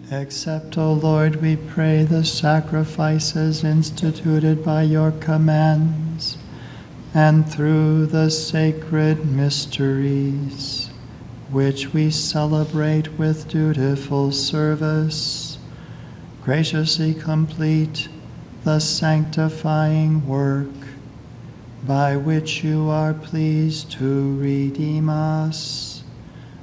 Accept, O Lord, we pray, the sacrifices instituted by your commands, and through the sacred mysteries, which we celebrate with dutiful service, graciously complete the sanctifying work by which you are pleased to redeem us.